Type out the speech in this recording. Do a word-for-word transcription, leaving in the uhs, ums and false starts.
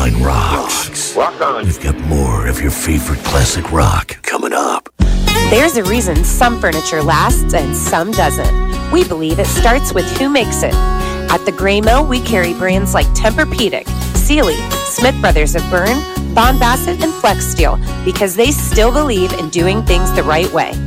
like rocks. Rock on. We've got more of your favorite classic rock coming up. There's a reason some furniture lasts and some doesn't. We believe it starts with who makes it. At the Gray Mill, we carry brands like Tempur-Pedic, Sealy, Smith Brothers of Bern, Bond Bassett, and Flex Steel because they still believe in doing things the right way.